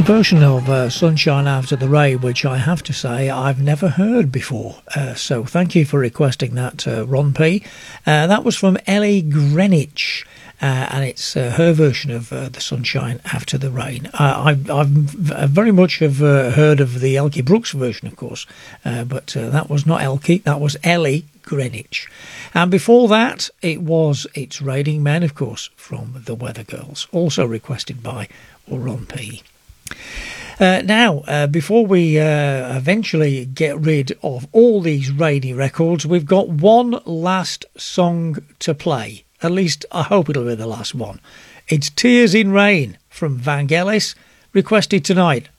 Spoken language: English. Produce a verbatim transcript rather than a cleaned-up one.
version of uh, Sunshine After the Rain, which I have to say I've never heard before. Uh, so thank you for requesting that, uh, Ron P. Uh, that was from Ellie Greenwich. Uh, and it's uh, her version of uh, The Sunshine After the Rain. Uh, I, I've very much have uh, heard of the Elkie Brooks version, of course, uh, but uh, that was not Elkie, that was Ellie Greenwich. And before that, it was It's Raining Men, of course, from The Weather Girls, also requested by Ron P. Uh, now, uh, before we uh, eventually get rid of all these rainy records, we've got one last song to play. At least I hope it'll be the last one. It's Tears in Rain from Vangelis, requested tonight